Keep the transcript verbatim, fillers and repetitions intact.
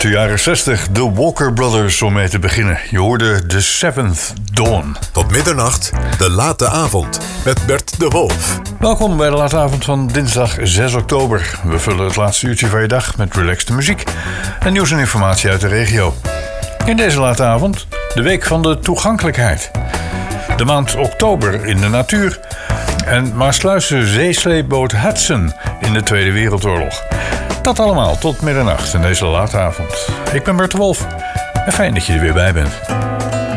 de jaren zestig, de Walker Brothers om mee te beginnen. Je hoorde The Seventh Dawn. Tot middernacht, de late avond, met Bert de Wolf. Welkom bij de late avond van dinsdag zes oktober. We vullen het laatste uurtje van je dag met relaxte muziek en nieuws en informatie uit de regio. In deze late avond, de week van de toegankelijkheid. De maand oktober in de natuur. En Maasluisse zeesleepboot Hudson in de Tweede Wereldoorlog. Dat allemaal tot middernacht in deze late avond. Ik ben Bert de Wolf en fijn dat je er weer bij bent.